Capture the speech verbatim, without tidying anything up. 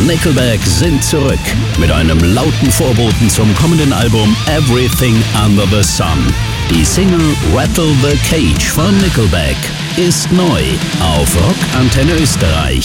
Nickelback sind zurück mit einem lauten Vorboten zum kommenden Album Everything Under the Sun. Die Single Rattle the Cage von Nickelback ist neu auf Rock Antenne Österreich.